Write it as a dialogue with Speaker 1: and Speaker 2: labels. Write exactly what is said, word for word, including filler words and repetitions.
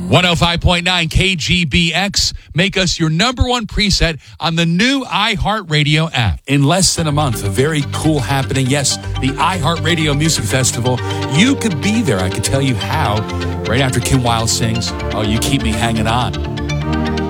Speaker 1: one oh five point nine K G B X. Make us your number one preset on the new iHeartRadio app. In less than a month, a very cool happening. Yes, the iHeartRadio Music Festival. You could be there. I could tell you how. Right after Kim Wilde sings, "Oh, You Keep Me Hanging On."